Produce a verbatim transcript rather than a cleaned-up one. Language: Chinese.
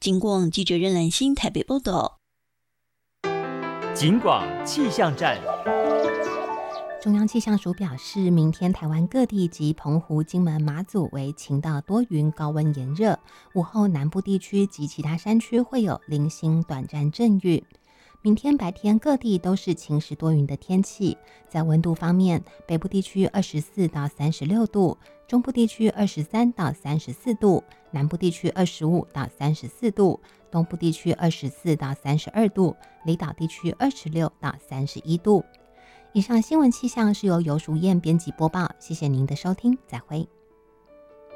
警广记者任兰心台北报道。 警广气象站。 中央气象署表示，明天台湾各地及澎湖、金门、马祖为晴到多云，高温炎热。午后南部地区及其他山区会有零星短暂阵雨。明天白天各地都是晴时多云的天气。在温度方面，北部地区二十四到三十六度，中部地区二十三到三十四度，南部地区二十五到三十四度，东部地区二十四到三十二度，离岛地区二十六到三十一度。以上新闻气象是由游淑燕编辑播报，谢谢您的收听，再会。